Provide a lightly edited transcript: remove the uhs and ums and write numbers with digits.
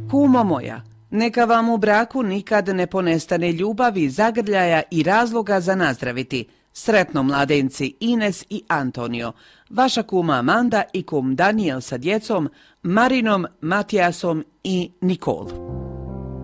Kumo moja, neka vam u braku nikad ne ponestane ljubavi, zagrljaja i razloga za nazdraviti. Sretno mladenci Ines i Antonio, vaša kuma Amanda i kum Daniel sa djecom, Marinom, Matijasom i Nikol.